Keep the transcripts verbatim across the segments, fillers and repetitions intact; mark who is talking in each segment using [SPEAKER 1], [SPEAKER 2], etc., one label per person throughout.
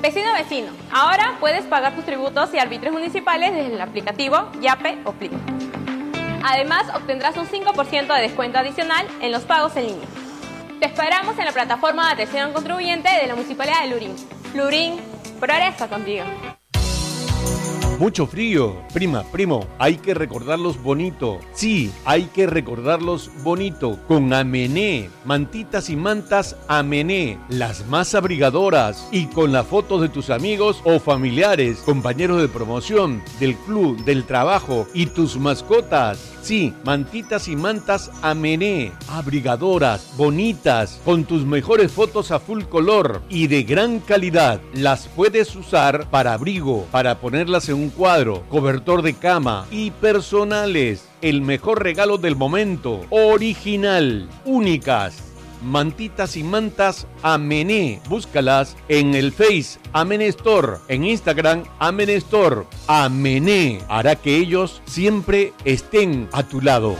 [SPEAKER 1] Vecino a vecino, ahora puedes pagar tus tributos y arbitrios municipales desde el aplicativo Yape o Pli. Además, obtendrás un cinco por ciento de descuento adicional en los pagos en línea. Te esperamos en la plataforma de atención al contribuyente de la Municipalidad de Lurín. Lurín, progresa contigo.
[SPEAKER 2] Mucho frío. Prima, primo, hay que recordarlos bonito. Sí, hay que recordarlos bonito. Con Amené, mantitas y mantas Amené, las más abrigadoras. Y con la foto de tus amigos o familiares, compañeros de promoción, del club, del trabajo y tus mascotas. Sí, mantitas y mantas Amené, abrigadoras, bonitas, con tus mejores fotos a full color y de gran calidad. Las puedes usar para abrigo, para ponerlas en un cuadro, cobertor de cama y personales. El mejor regalo del momento, original, únicas. Mantitas y mantas Amené. Búscalas en el Face Amené Store, en Instagram Amené Store. Amené hará que ellos siempre estén a tu lado.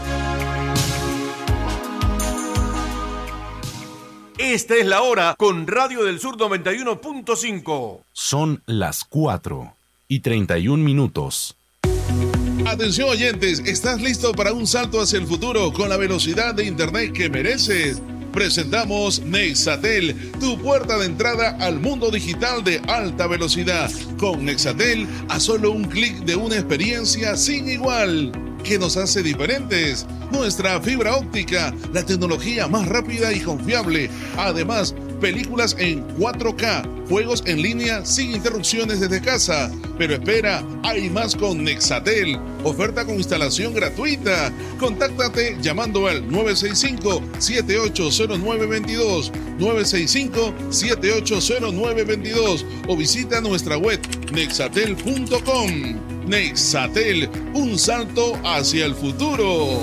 [SPEAKER 2] Esta es la hora con Radio del Sur noventa y uno punto cinco.
[SPEAKER 3] Son las cuatro y treinta y un minutos.
[SPEAKER 4] Atención oyentes, ¿estás listo para un salto hacia el futuro con la velocidad de internet que mereces? Presentamos Nexatel, tu puerta de entrada al mundo digital de alta velocidad. Con Nexatel, a solo un clic de una experiencia sin igual. ¿Qué nos hace diferentes? Nuestra fibra óptica, la tecnología más rápida y confiable. Además, películas en cuatro K, juegos en línea sin interrupciones desde casa. Pero espera, hay más con Nexatel. Oferta con instalación gratuita. Contáctate llamando al nueve seis cinco, siete ocho cero nueve dos dos, nueve seis cinco, siete ocho cero nueve dos dos o visita nuestra web nexatel punto com. Nexatel, un salto hacia el futuro.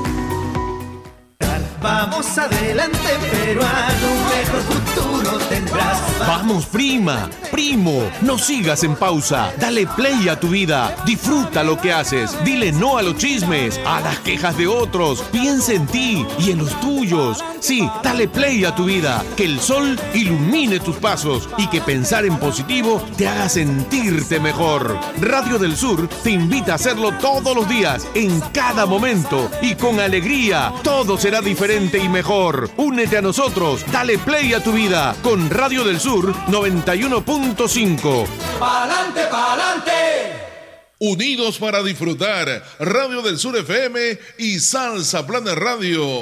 [SPEAKER 5] Vamos adelante, peruano, un mejor futuro tendrás.
[SPEAKER 3] Vamos, prima, primo, no sigas en pausa. Dale play a tu vida. Disfruta lo que haces. Dile no a los chismes, a las quejas de otros. Piensa en ti y en los tuyos. Sí, dale play a tu vida. Que el sol ilumine tus pasos y que pensar en positivo te haga sentirte mejor. Radio del Sur te invita a hacerlo todos los días, en cada momento y con alegría. Todo será diferente y mejor. Únete a nosotros. Dale play a tu vida con Radio del Sur noventa y uno punto cinco.
[SPEAKER 5] ¡Pa'lante, pa'lante!
[SPEAKER 4] Unidos para disfrutar. Radio del Sur F M y Salsa Planet Radio.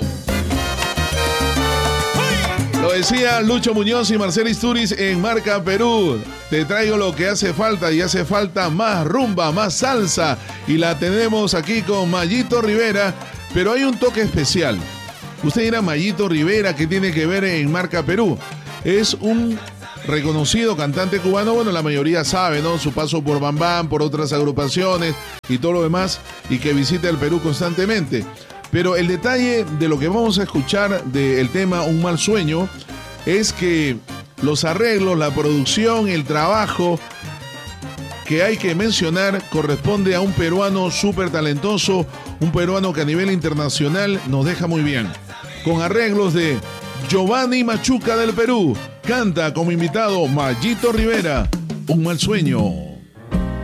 [SPEAKER 4] Lo decía Lucho Muñoz y Marcela Isturiz en Marca Perú. Te traigo lo que hace falta y hace falta más rumba, más salsa. Y la tenemos aquí con Mayito Rivera, pero hay un toque especial. Usted dirá, Mayito Rivera, ¿qué tiene que ver en Marca Perú? Es un reconocido cantante cubano, bueno, la mayoría sabe, ¿no? Su paso por Bam Bam, por otras agrupaciones y todo lo demás, y que visita el Perú constantemente. Pero el detalle de lo que vamos a escuchar del tema Un Mal Sueño es que los arreglos, la producción, el trabajo que hay que mencionar corresponde a un peruano súper talentoso, un peruano que a nivel internacional nos deja muy bien. Con arreglos de Giovanni Machuca del Perú, canta como invitado Mayito Rivera, Un Mal Sueño.